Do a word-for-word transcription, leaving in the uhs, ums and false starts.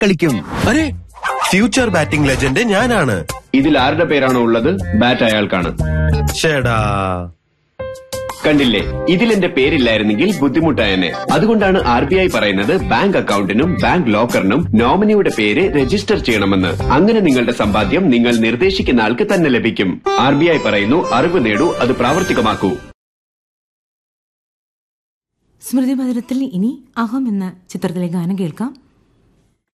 കളിക്കും. അരെ, future batting legend ഞാനാണ്. ഇതിൽ ആരുടെ പേരാണോ ഉള്ളത്, ബാറ്റ് അയാൾക്കാണ്. ചേടാ, കണ്ടില്ലേ, ഇതിലെന്റെ പേരില്ലായിരുന്നെങ്കിൽ ബുദ്ധിമുട്ടായെന്നെ. അതുകൊണ്ടാണ് ആർ ബി ഐ പറയുന്നത് ബാങ്ക് അക്കൗണ്ടിനും ബാങ്ക് ലോക്കറിനും നോമിനിയുടെ പേര് രജിസ്റ്റർ ചെയ്യണമെന്ന്. അങ്ങനെ നിങ്ങളുടെ സമ്പാദ്യം നിങ്ങൾ നിർദ്ദേശിക്കുന്ന ആൾക്ക് തന്നെ ലഭിക്കും. ആർ ബി ഐ പറയുന്നു, അറിവ് നേടൂ, അത് പ്രാവർത്തികമാക്കൂ. സ്മൃതി മധുരത്തിൽ ഇനി അഹം എന്ന ചിത്രത്തിലെ ഗാനം കേൾക്കാം.